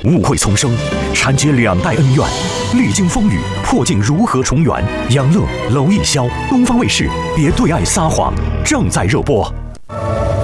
误会丛生，缠结两代恩怨。历经风雨，破镜如何重圆？杨乐、娄艺潇，东方卫视《别对爱撒谎》正在热播。